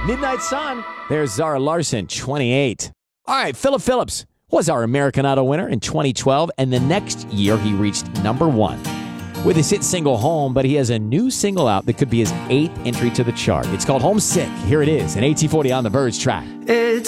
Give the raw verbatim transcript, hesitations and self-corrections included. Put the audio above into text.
Midnight Sun. There's Zara Larson, twenty-eight. All right, Philip Phillips was our American Idol winner in twenty twelve, and the next year he reached number one with his hit single Home, but he has a new single out that could be his eighth entry to the chart. It's called Homesick. Here it is, an eighteen forty on the Verge track. It's